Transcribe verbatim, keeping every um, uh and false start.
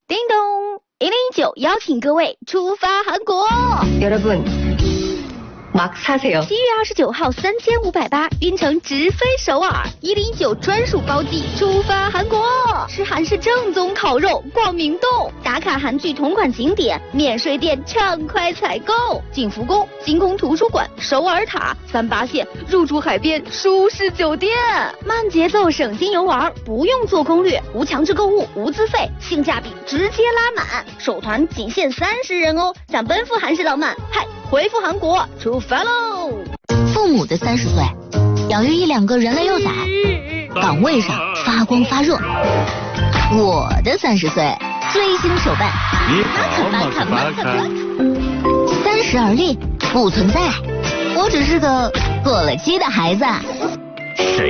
叮咚，一零一九邀请各位出发韩国。 여러분 막 사세요。 七月二十九号，三千五百八，晕乘直飞首尔，一零一九专属包机出发韩国，吃韩式正宗烤肉，逛明洞，打卡韩剧同款景点，免税店畅快采购，景福宫、星空图书馆、首尔塔、三八线，入住海边舒适酒店，慢节奏省心游玩，不用做攻略，无强制购物，无资费，性价比直接拉满，首团仅限三十人哦，想奔赴韩式浪漫，嗨！回复韩国出发喽！ 父母的三十岁，养育一两个人类幼崽，岗位上发光发热。我的三十岁，追星手办，马卡马卡马卡，三十而立，不存在，我只是个过了期的孩子。